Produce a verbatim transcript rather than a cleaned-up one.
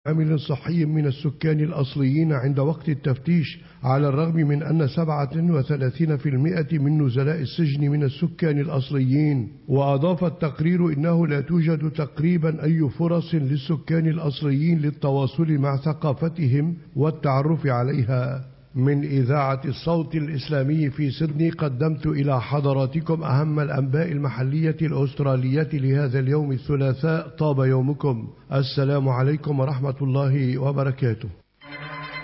عامل صحي من السكان الأصليين عند وقت التفتيش، على الرغم من أن سبعة وثلاثين بالمئة من نزلاء السجن من السكان الأصليين. وأضاف التقرير إنه لا توجد تقريبا أي فرص للسكان الأصليين للتواصل مع ثقافتهم والتعرف عليها. من إذاعة الصوت الإسلامي في سيدني قدمت إلى حضراتكم أهم الأنباء المحلية الأسترالية لهذا اليوم الثلاثاء. طاب يومكم. السلام عليكم ورحمة الله وبركاته.